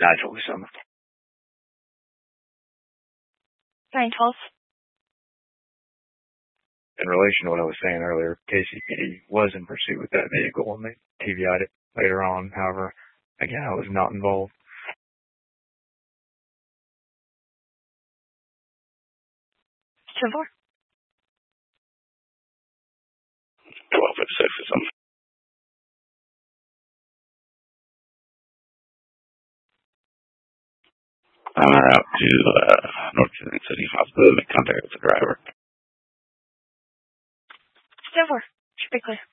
I told you something. 912. In relation to what I was saying earlier, KCPD was in pursuit with that vehicle and they TVI'd it later on. However, again, I was not involved. 10-4. 1256 is on. On our route to North Carolina City Hospital, make contact with the driver. 10-4. Should be clear.